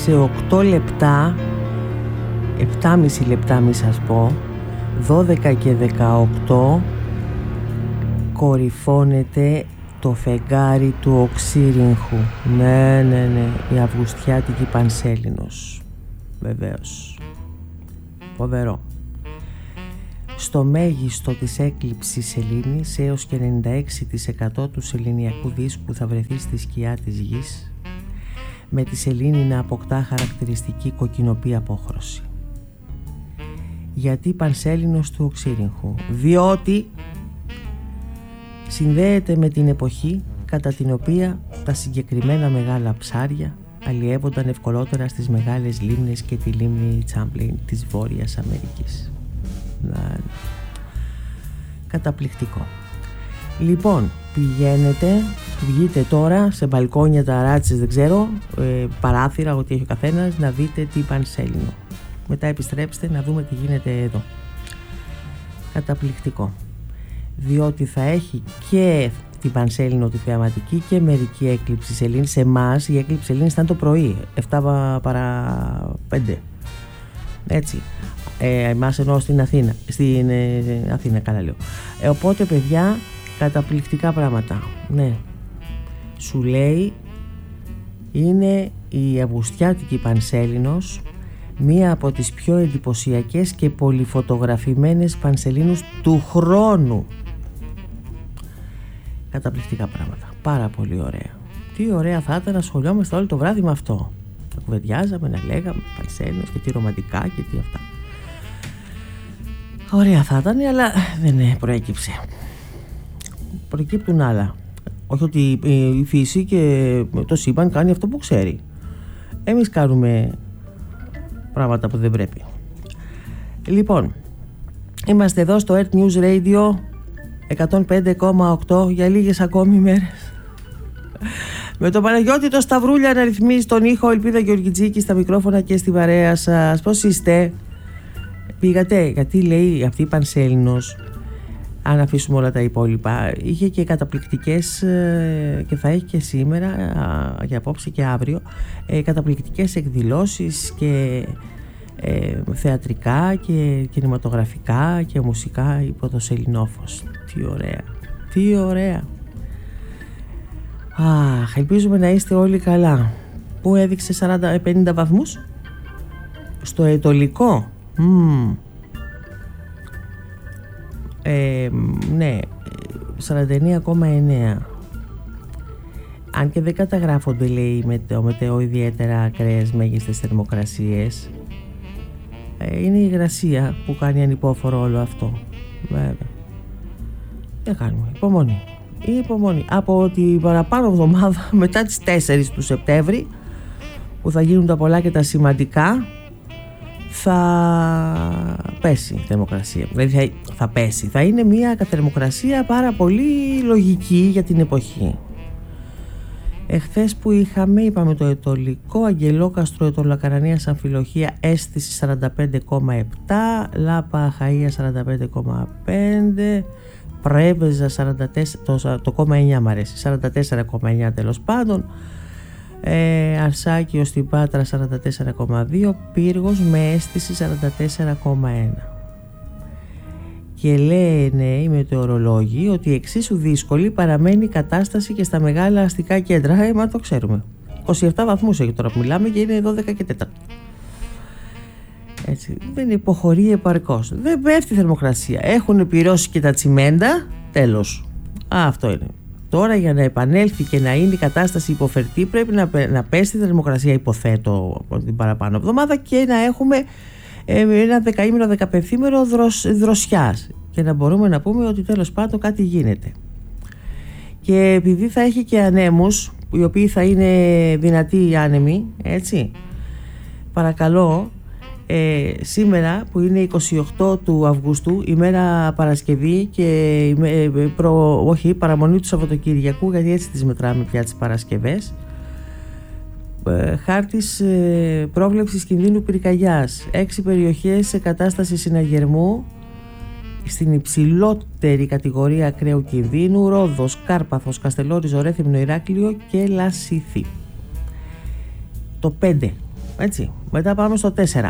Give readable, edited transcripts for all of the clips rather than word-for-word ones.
σε 8 λεπτά, 7,5 λεπτά μη σας πω, 12 και 18 κορυφώνεται το φεγγάρι του Οξύριγχου. Ναι, η αυγουστιάτικη Πανσέλινος. Βεβαίως. Φοβερό. Στο μέγιστο της έκλειψης σελήνης, έως και 96% του σεληνιακού δίσκου θα βρεθεί στη σκιά της γης, με τη σελήνη να αποκτά χαρακτηριστική κοκκινοπή απόχρωση. Γιατί Πανσέλινος του Οξύριγχου? Διότι συνδέεται με την εποχή κατά την οποία τα συγκεκριμένα μεγάλα ψάρια αλλιεύονταν ευκολότερα στις μεγάλες λίμνες και τη λίμνη Τσάμπλεϊν της Βόρειας Αμερικής. Καταπληκτικό. Λοιπόν, βγείτε τώρα σε μπαλκόνια, ταράτσες, δεν ξέρω, παράθυρα, ό,τι έχει ο καθένας, να δείτε τι Πανσέλινο. Μετά επιστρέψτε να δούμε τι γίνεται εδώ. Καταπληκτικό. Διότι θα έχει και την Πανσέλινο τη θεαματική και μερική έκλειψη σελήνης. Σε εμάς η έκλειψη σελήνης ήταν το πρωί, 7 παρά 5. Έτσι. Εμάς εννοώ στην Αθήνα. Στην Αθήνα, καλά λέω. Οπότε, παιδιά, καταπληκτικά πράγματα. Ναι. Σου λέει, είναι η αυγουστιάτικη Πανσέλινος, μία από τις πιο εντυπωσιακές και πολυφωτογραφημένες Πανσελίνους του χρόνου. Καταπληκτικά πράγματα. Πάρα πολύ ωραία. Τι ωραία θα ήταν να ασχολιόμαστε όλο το βράδυ με αυτό. Να κουβεντιάζαμε, να λέγαμε Πανσέλινος και τι ρομαντικά και τι αυτά. Ωραία θα ήταν, αλλά δεν προέκυψε. Προκύπτουν άλλα. Όχι ότι η φύση και το σύμπαν κάνει αυτό που ξέρει. Εμείς κάνουμε πράγματα που δεν πρέπει. Λοιπόν, είμαστε εδώ στο Earth News Radio 105,8 για λίγες ακόμη μέρες. Με τον Παναγιώτη το Σταυρούλια να ρυθμίζει τον ήχο, Ελπίδα Γεωργιτζίκη στα μικρόφωνα και στη παρέα σας. Πώς είστε? Πήγατε? Γιατί λέει αυτή η Πανσέλινος, αν αφήσουμε όλα τα υπόλοιπα, είχε και καταπληκτικές, και θα έχει και σήμερα, για απόψε και αύριο, καταπληκτικές εκδηλώσεις και θεατρικά και κινηματογραφικά και μουσικά υπό το Σελινόφος. Τι ωραία, τι ωραία. Ελπίζουμε να είστε όλοι καλά. Πού έδειξε 40-50 βαθμούς? Στο Αιτωλικό. Ναι, 49,9. Αν και δεν καταγράφονται, λέει, μετεό ιδιαίτερα ακραίες μέγιστες θερμοκρασίες, είναι η υγρασία που κάνει ανυπόφορο όλο αυτό. Βέβαια. Δεν κάνουμε. Υπομονή. Από την παραπάνω εβδομάδα, μετά τις 4 του Σεπτέμβρη, που θα γίνουν τα πολλά και τα σημαντικά, θα πέσει η θερμοκρασία. Δηλαδή θα πέσει. Θα είναι μια θερμοκρασία πάρα πολύ λογική για την εποχή. Εχθές που είπαμε το Αιτωλικό, Αγγελόκαστρο, Αιτωλακαρανίας, Αμφιλοχία, αίσθηση 45,7, Λάπα Αχαΐα 45,5, Πρέβεζα 44, το 0,9 μ' αρέσει, 44,9 τέλος πάντων, Αρσάκιο στην Πάτρα 44,2, Πύργος με αίσθηση 44,1. Και λένε οι μετεωρολόγοι ότι εξίσου δύσκολη παραμένει η κατάσταση και στα μεγάλα αστικά κέντρα. Μα το ξέρουμε. 27 βαθμούς έχει τώρα που μιλάμε και είναι 12 και 4. Έτσι, δεν υποχωρεί επαρκώς. Δεν πέφτει η θερμοκρασία. Έχουν πυρώσει και τα τσιμέντα. Τέλος. Αυτό είναι. Τώρα για να επανέλθει και να είναι η κατάσταση υποφερτή πρέπει να πέσει η θερμοκρασία, υποθέτω, την παραπάνω εβδομάδα και να έχουμε ένα δεκαήμερο, δεκαπενθήμερο δροσιάς και να μπορούμε να πούμε ότι τέλος πάντων κάτι γίνεται. Και επειδή θα έχει και ανέμους, οι οποίοι θα είναι δυνατοί οι άνεμοι, έτσι, παρακαλώ, σήμερα που είναι 28 του Αυγούστου, ημέρα Παρασκευή και παραμονή του Σαββατοκυριακού, γιατί έτσι τις μετράμε πια τις Παρασκευές, χάρτης πρόβλεψης κινδύνου πυρκαγιάς, 6 περιοχές σε κατάσταση συναγερμού στην υψηλότερη κατηγορία ακραίου κινδύνου: Ρόδος, Κάρπαθος, Καστελόρι, Ζορέθυμνο, Ηράκλειο και Λασίθι. Το 5 Έτσι. Μετά πάμε στο 4.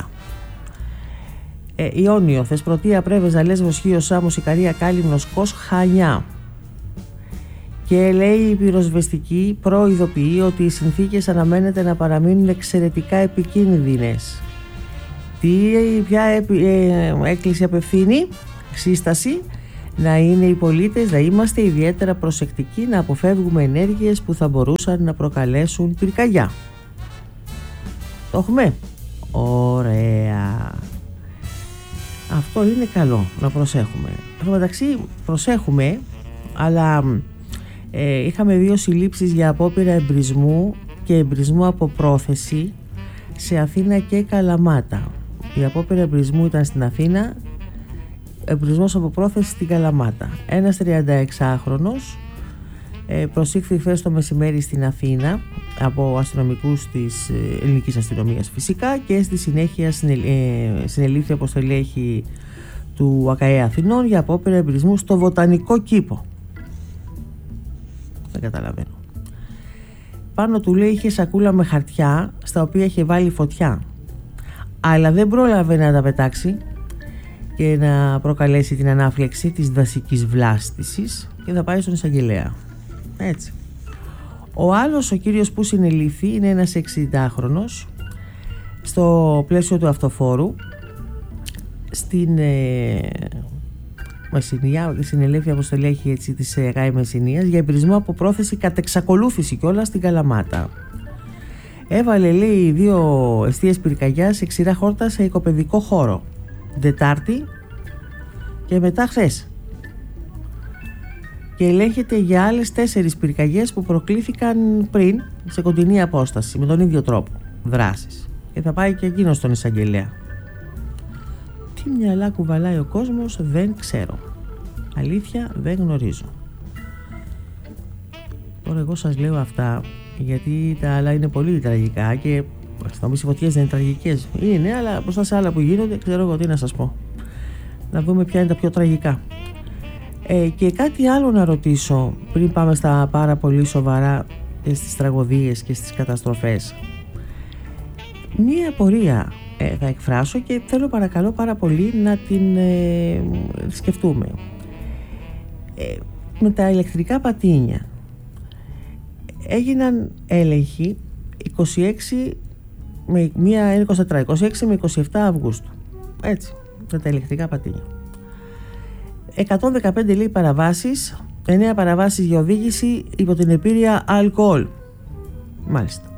Ιόνιο, Θεσπρωτεία, Πρέβεζα, Λέσβος, Χίος, Σάμος, Ικαρία, Κάλυμνος, Κος, Χανιά. Και λέει η πυροσβεστική προειδοποιεί ότι οι συνθήκες αναμένεται να παραμείνουν εξαιρετικά επικίνδυνες. Ποια έκκληση απευθύνει, σύσταση, να είναι οι πολίτες, να είμαστε ιδιαίτερα προσεκτικοί, να αποφεύγουμε ενέργειες που θα μπορούσαν να προκαλέσουν πυρκαγιά. Το έχουμε? Ωραία. Αυτό είναι καλό, να προσέχουμε. Στο μεταξύ προσέχουμε, αλλά είχαμε 2 συλλήψεις για απόπειρα εμπρισμού και εμπρισμού από πρόθεση σε Αθήνα και Καλαμάτα. Η απόπειρα εμπρισμού ήταν στην Αθήνα, εμπρισμός από πρόθεση στην Καλαμάτα. Ένας 36χρονος προσήχθη χθες το μεσημέρι στην Αθήνα από αστυνομικούς της ελληνικής αστυνομίας φυσικά, και στη συνέχεια συνελήφθη από στελέχη του ΑΚΑΕ Αθηνών για απόπειρα εμπρισμού στο Βοτανικό Κήπο. Δεν καταλαβαίνω. Πάνω του, λέει, είχε σακούλα με χαρτιά στα οποία είχε βάλει φωτιά, αλλά δεν πρόλαβε να τα πετάξει και να προκαλέσει την ανάφλεξη της δασικής βλάστησης και θα πάει στον εισαγγελέα. Έτσι. Ο άλλος, ο κύριος που συνελήφθη, είναι ένας 60χρονος στο πλαίσιο του αυτοφόρου στην Μεσσηνία, συνελήφθη από στελέχη της ΓΑΕ Μεσσηνίας για εμπρισμό από πρόθεση κατ' εξακολούθηση κιόλας στην Καλαμάτα. Έβαλε, λέει, 2 εστίες πυρκαγιάς σε ξηρά χόρτα σε οικοπαιδικό χώρο Δετάρτη και μετά χθες, και ελέγχεται για άλλες 4 πυρκαγιές που προκλήθηκαν πριν σε κοντινή απόσταση με τον ίδιο τρόπο δράσης, και θα πάει και εκείνος στον εισαγγελέα. Τι μυαλά κουβαλάει ο κόσμος δεν ξέρω, αλήθεια δεν γνωρίζω. Τώρα εγώ σας λέω αυτά γιατί τα άλλα είναι πολύ τραγικά, και θα μου φωτιές δεν είναι τραγικές, είναι, αλλά μπροστά σε άλλα που γίνονται ξέρω εγώ τι να σας πω. Να δούμε ποια είναι τα πιο τραγικά. Και κάτι άλλο να ρωτήσω πριν πάμε στα πάρα πολύ σοβαρά και στις τραγωδίες και στις καταστροφές. Μία απορία θα εκφράσω και θέλω παρακαλώ πάρα πολύ να την σκεφτούμε. Με τα ηλεκτρικά πατίνια έγιναν έλεγχοι 26 με 27 Αυγούστου, έτσι, με τα ηλεκτρικά πατίνια. 115, λέει, παραβάσεις, 9 παραβάσεις για οδήγηση υπό την επήρεια αλκοόλ. Μάλιστα.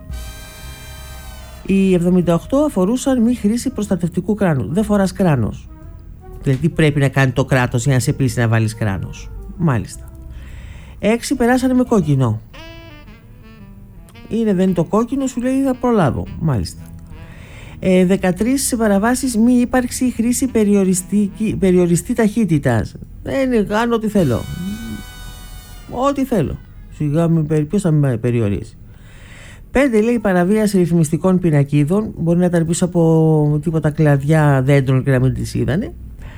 Οι 78 αφορούσαν μη χρήση προστατευτικού κράνου. Δεν φοράς κράνος. Δηλαδή τι πρέπει να κάνει το κράτος για να σε πείσει να βάλεις κράνος. Μάλιστα. 6 περάσανε με κόκκινο. Δεν είναι το κόκκινο, σου λέει θα προλάβω. Μάλιστα. 13 παραβάσεις μη ύπαρξη χρήση περιοριστή ταχύτητας. Δεν κάνω ό,τι θέλω. Ό,τι θέλω. Σιγά ποιος θα με περιορίσει. 5, λέει, παραβίαση ρυθμιστικών πινακίδων. Μπορεί να ήταν πίσω από τίποτα κλαδιά δέντρων και να μην τις είδανε.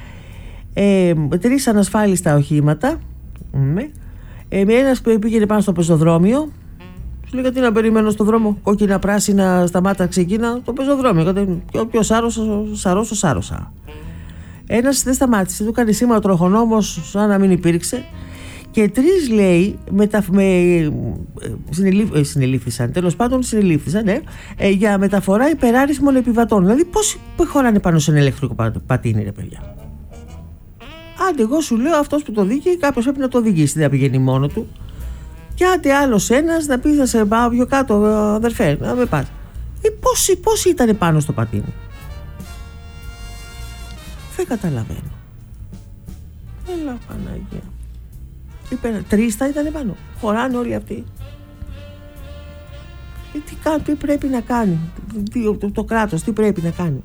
3 ανασφάλιστα οχήματα. Ένας που πήγαινε πάνω στο πεζοδρόμιο. Σου λέει γιατί να περιμένω στο δρόμο, κόκκινα, πράσινα, σταμάτα, ξεκίνα το πεζοδρόμιο. Ποιο σάρωσα. Ένας δεν σταμάτησε, του έκανε σήμα ο τροχονόμος σαν να μην υπήρξε. Και 3, λέει, συνελήφθησαν, τέλος πάντων συνελήφθησαν, για μεταφορά υπεράριθμων επιβατών. Δηλαδή πώς χωράνε πάνω σε ένα ηλεκτρικό πατίνι, ρε παιδιά. Άντε, εγώ σου λέω, αυτός που το οδηγεί, κάποιος πρέπει να το οδηγήσει, δεν πηγαίνει μόνο του. Και άντε άλλος ένας να πει να σε πάω πιο κάτω, αδερφέ, να με πας. Πώς ήταν πάνω στο πατίνι. Δεν καταλαβαίνω. Έλα Παναγία. 3 θα ήταν πάνω. Χωράνε όλοι αυτοί. Τι πρέπει να κάνει το κράτος, τι πρέπει να κάνει.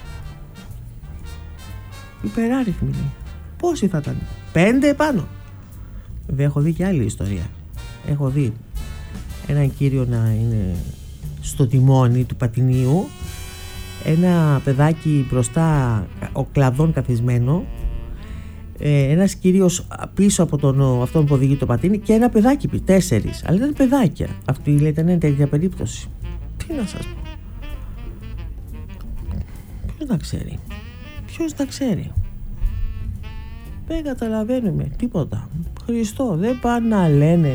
Υπεράριθμοι. Πόσοι θα ήταν? 5 πάνω. Δεν έχω δει και άλλη ιστορία. Έχω δει έναν κύριο να είναι στο τιμόνι του πατινίου, ένα παιδάκι μπροστά ο κλαδόν καθισμένο, ένας κύριος πίσω από αυτόν που οδηγεί το πατίνι και ένα παιδάκι, 4, αλλά ήταν παιδάκια. Αυτή, λέει, ήταν τέτοια περίπτωση. Τι να σας πω. Ποιος τα ξέρει. Δεν καταλαβαίνουμε τίποτα. Χριστό, δεν πάνε να λένε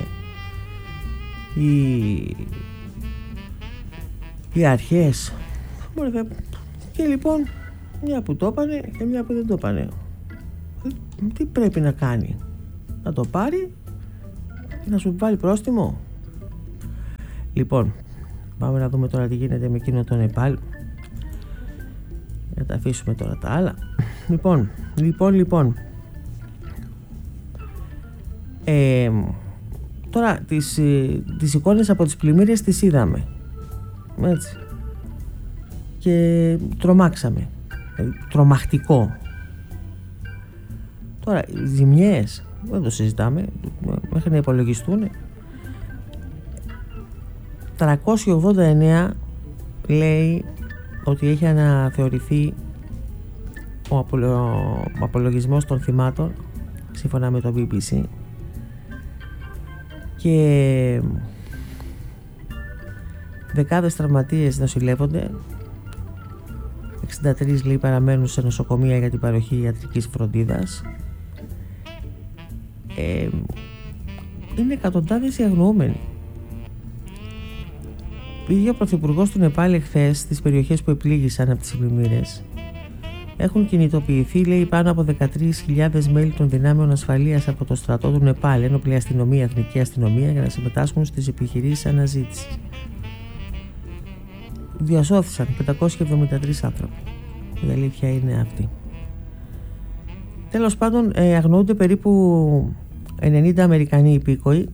οι αρχές. Και λοιπόν, μια που το έπανε και μια που δεν το έπανε. Τι πρέπει να κάνει? Να το πάρει και να σου βάλει πρόστιμο? Λοιπόν, πάμε να δούμε τώρα τι γίνεται με εκείνο το Νεπάλ. Να τα αφήσουμε τώρα τα άλλα. Λοιπόν. Τώρα τις εικόνες από τις πλημμύρες τις είδαμε. Έτσι. Και τρομάξαμε. Τρομακτικό. Τώρα, οι ζημιές δεν το συζητάμε, μέχρι να υπολογιστούν. 389 λέει ότι έχει αναθεωρηθεί ο απολογισμός των θυμάτων σύμφωνα με το BBC, και δεκάδες τραυματίες νοσηλεύονται, 63 λέει παραμένουν σε νοσοκομεία για την παροχή ιατρικής φροντίδας. Είναι εκατοντάδες οι αγνοούμενοι. Πήγε ο Πρωθυπουργός του Νεπάλ εχθές στις περιοχές που επλήγησαν από τις πλημμύρες. Έχουν κινητοποιηθεί, λέει, πάνω από 13.000 μέλη των δυνάμεων ασφαλείας από το στρατό του Νεπάλ, ένοπλη αστυνομία, εθνική αστυνομία, για να συμμετάσχουν στις επιχειρήσεις αναζήτησης. Διασώθησαν 573 άνθρωποι. Η αλήθεια είναι αυτή. Τέλος πάντων, αγνοούνται περίπου 90 Αμερικανοί υπήκοοι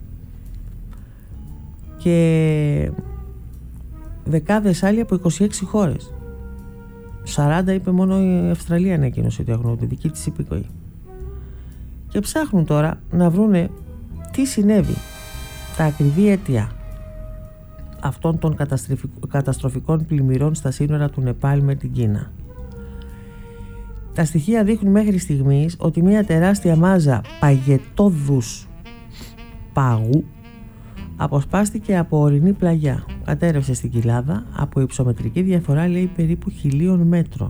και δεκάδες άλλοι από 26 χώρες. 40 είπε μόνο η Αυστραλία ανακοίνωσε ότι αγνοούνται, δική της υπήκοοι. Και ψάχνουν τώρα να βρούνε τι συνέβη, τα ακριβή αίτια αυτών των καταστροφικών πλημμυρών στα σύνορα του Νεπάλ με την Κίνα. Τα στοιχεία δείχνουν μέχρι στιγμής ότι μια τεράστια μάζα παγετώδους πάγου αποσπάστηκε από ορεινή πλαγιά. Κατέρευσε στην κοιλάδα από υψομετρική διαφορά, λέει, περίπου 1.000 μέτρων.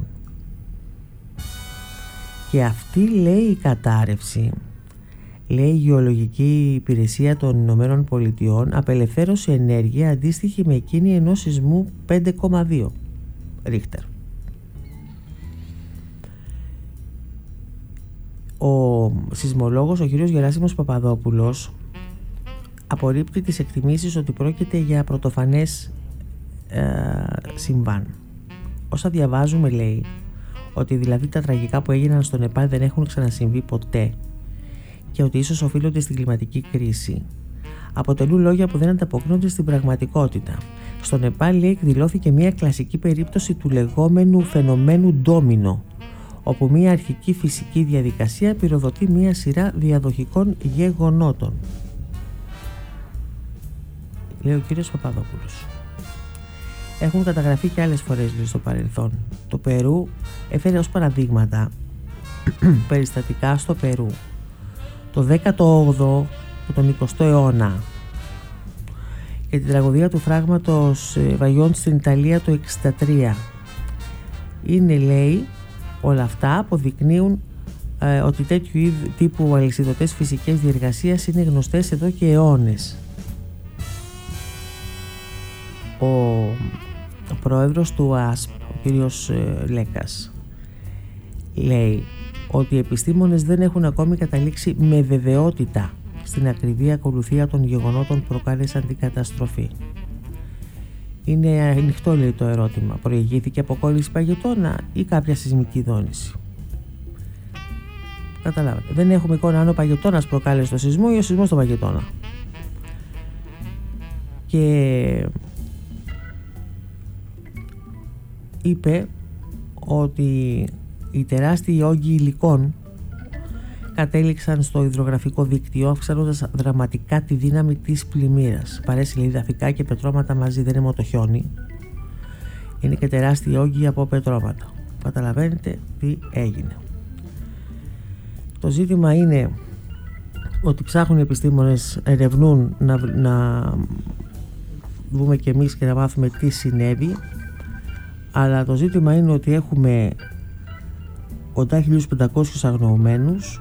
Και αυτή, λέει, η κατάρρευση, λέει, η Γεωλογική Υπηρεσία των Ηνωμένων Πολιτειών απελευθέρωσε ενέργεια αντίστοιχη με εκείνη ενός σεισμού 5,2 Ρίχτερ. Ο σεισμολόγος, ο κ. Γεράσιμος Παπαδόπουλος, απορρίπτει τις εκτιμήσεις ότι πρόκειται για πρωτοφανές συμβάν. Όσα διαβάζουμε, λέει, ότι δηλαδή τα τραγικά που έγιναν στο Νεπάλ δεν έχουν ξανασυμβεί ποτέ και ότι ίσως οφείλονται στην κλιματική κρίση, αποτελούν λόγια που δεν ανταποκρίνονται στην πραγματικότητα. Στο Νεπάλ, λέει, εκδηλώθηκε μια κλασική περίπτωση του λεγόμενου φαινομένου ντόμινο, όπου μια αρχική φυσική διαδικασία πυροδοτεί μια σειρά διαδοχικών γεγονότων. Λέει ο κύριος Παπαδόπουλος. Έχουν καταγραφεί και άλλες φορές, λέει, στο παρελθόν. Το Περού έφερε ως παραδείγματα περιστατικά στο Περού το 18ο και τον 20ο αιώνα και την τραγωδία του φράγματος Βαγιών στην Ιταλία το 1963. Είναι, λέει, όλα αυτά αποδεικνύουν ότι τέτοιου τύπου αλυσιδωτές φυσικές διεργασίες είναι γνωστές εδώ και αιώνες. Ο πρόεδρος του ΑΣΠ, ο κύριος Λέκας, λέει ότι οι επιστήμονες δεν έχουν ακόμη καταλήξει με βεβαιότητα στην ακριβή ακολουθία των γεγονότων που προκάλεσαν την καταστροφή. Είναι ανοιχτό, λέει, το ερώτημα. Προηγήθηκε αποκόλληση παγετώνα ή κάποια σεισμική δόνηση? Καταλάβατε. Δεν έχουμε εικόνα αν ο παγετώνας προκάλεσε το σεισμό ή ο σεισμός τον παγετώνα. Και είπε ότι οι τεράστιοι όγκοι υλικών κατέληξαν στο υδρογραφικό δίκτυο, αυξάνοντας δραματικά τη δύναμη της πλημμύρας. Παρέσει, λέει, δαφικά και πετρώματα μαζί, δεν είναι μόνο το χιόνι, είναι και τεράστιοι όγκοι από πετρώματα. Καταλαβαίνετε τι έγινε. Το ζήτημα είναι ότι ψάχνουν οι επιστήμονες, ερευνούν, να δούμε και εμείς και να μάθουμε τι συνέβη, Αλλά το ζήτημα είναι ότι έχουμε κοντά 1.500 αγνοωμένους,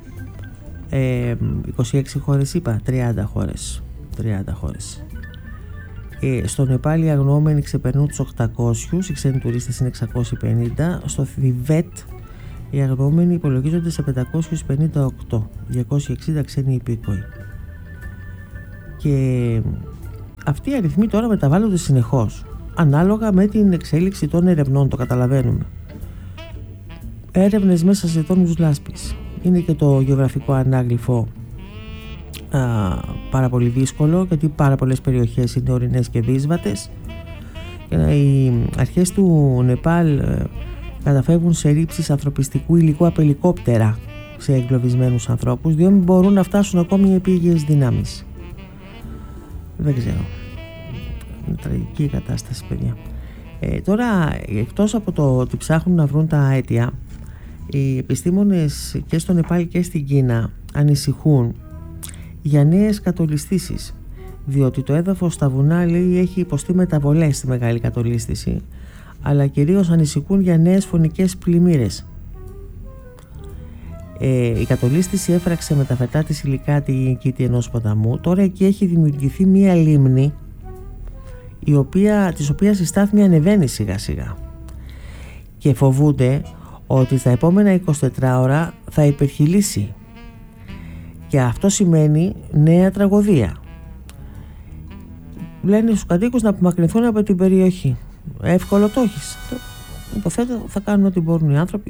26 χώρες είπα, 30 χώρες. Στο Νεπάλ οι αγνοώμενοι ξεπερνούν τους 800, οι ξένοι τουρίστες είναι 650. Στο Θιβέτ οι αγνοώμενοι υπολογίζονται σε 558, 260 ξένοι υπήκοοι. Και αυτοί οι αριθμοί τώρα μεταβάλλονται συνεχώς, ανάλογα με την εξέλιξη των ερευνών, το καταλαβαίνουμε. Έρευνες μέσα σε τόνους λάσπης. Είναι και το γεωγραφικό ανάγλυφο πάρα πολύ δύσκολο, γιατί πάρα πολλές περιοχές είναι ορεινές και δύσβατες. Οι αρχές του Νεπάλ καταφεύγουν σε ρήψεις ανθρωπιστικού υλικού από ελικόπτερα σε εγκλωβισμένους ανθρώπους, διότι μπορούν να φτάσουν ακόμη οι επίγειες δυνάμεις. Δεν ξέρω. Είναι τραγική η κατάσταση, παιδιά. Τώρα, εκτός από το ότι ψάχνουν να βρουν τα αίτια, οι επιστήμονες και στο Νεπάλ και στην Κίνα ανησυχούν για νέες κατολιστήσεις, διότι το έδαφος στα βουνά, λέει, έχει υποστεί μεταβολές στη μεγάλη κατολίσθηση, αλλά κυρίως ανησυχούν για νέες φωνικές πλημμύρες. Η κατολίσθηση έφραξε με τα φετά της υλικά την κήτη ενός ποταμού. Τώρα εκεί έχει δημιουργηθεί μία λίμνη, της οποίας η στάθμη ανεβαίνει σιγά σιγά, και φοβούνται ότι στα επόμενα 24 ώρα θα υπερχειλήσει, και αυτό σημαίνει νέα τραγωδία. Λένε στους κατοίκους να απομακρυνθούν από την περιοχή. Εύκολο το έχεις. Υποθέτω θα κάνουν ό,τι μπορούν οι άνθρωποι.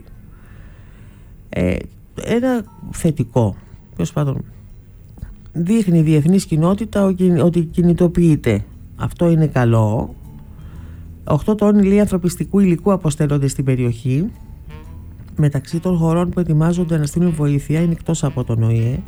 Ένα θετικό, τέλος πάντων, δείχνει η διεθνής κοινότητα ότι κινητοποιείται. Αυτό είναι καλό. 8 τόνοι, λέει, ανθρωπιστικού υλικού αποστέλλονται στην περιοχή. Μεταξύ των χωρών που ετοιμάζονται να στείλουν βοήθεια είναι, εκτός από τον ΟΗΕ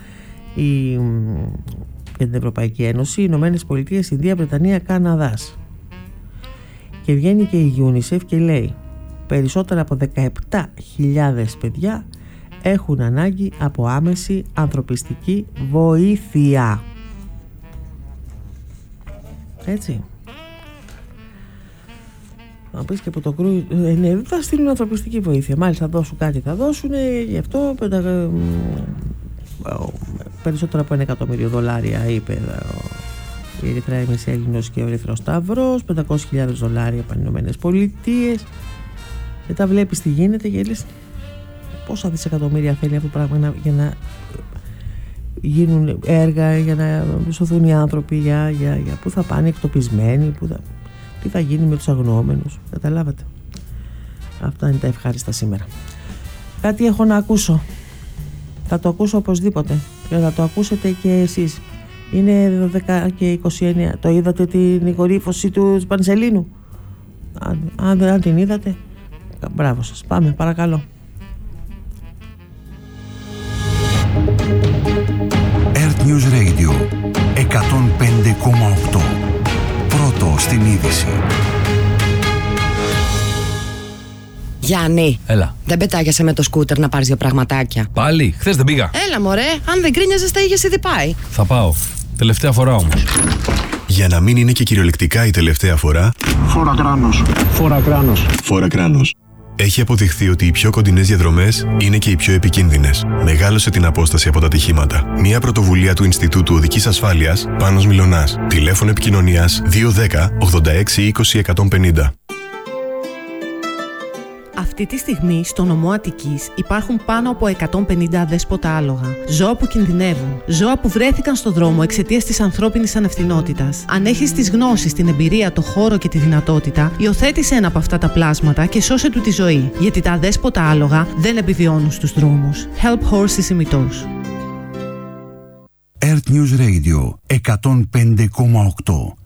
και την Ευρωπαϊκή Ένωση, οι Ηνωμένες Πολιτείες, Ινδία, Βρετανία, Καναδάς. Και βγαίνει και η UNICEF και λέει περισσότερα από 17.000 παιδιά έχουν ανάγκη από άμεση ανθρωπιστική βοήθεια. Έτσι. Να πεις και από το κρούι, ναι, θα στείλουν ανθρωπιστική βοήθεια. Μάλιστα, θα δώσουν κάτι, θα δώσουν, γι' αυτό περισσότερα από $1 εκατομμύριο, είπε η Ερυθρέα Μεσέλινος και ο Ερυθρός Σταυρός. $500,000 από τις Ηνωμένες Πολιτείες. Και τα βλέπεις τι γίνεται και λες πόσα δισεκατομμύρια θέλει αυτό το πράγμα για να γίνουν έργα, για να σωθούν οι άνθρωποι, για πού θα πάνε εκτοπισμένοι, τι θα γίνει με τους αγνοώμενους. Καταλάβατε. Αυτά είναι τα ευχάριστα σήμερα. Κάτι έχω να ακούσω. Θα το ακούσω οπωσδήποτε και θα το ακούσετε και εσείς. Είναι 12 και 29. Το είδατε την κορύφωση του Πανσελίνου? Αν την είδατε, μπράβο σας. Πάμε, παρακαλώ. Earth News Radio 105,8. Πρώτο στην είδηση. Γιάννη, έλα. Δεν πετάγεσαι με το σκούτερ να πάρεις 2 πραγματάκια? Πάλι, χθες δεν πήγα. Έλα μωρέ, αν δεν κρίνιαζες τα είχες ήδη πάει. Θα πάω. Τελευταία φορά όμως. Για να μην είναι και κυριολεκτικά η τελευταία φορά, φόρα κράνος. Έχει αποδειχθεί ότι οι πιο κοντινές διαδρομές είναι και οι πιο επικίνδυνες. Μεγάλωσε την απόσταση από τα ατυχήματα. Μια πρωτοβουλία του Ινστιτούτου Οδικής Ασφάλειας, Πάνος Μιλωνάς. Τηλέφωνο επικοινωνίας 210 86 20 150. Αυτή τη στιγμή στο νομό Αττικής υπάρχουν πάνω από 150 αδέσποτα άλογα. Ζώα που κινδυνεύουν. Ζώα που βρέθηκαν στο δρόμο εξαιτίας της ανθρώπινης ανευθυνότητας. Αν έχεις τις γνώσεις, την εμπειρία, το χώρο και τη δυνατότητα, υιοθέτησε ένα από αυτά τα πλάσματα και σώσε του τη ζωή. Γιατί τα αδέσποτα άλογα δεν επιβιώνουν στους δρόμους. Help Horses ημιτός. Earth News Radio 105,8.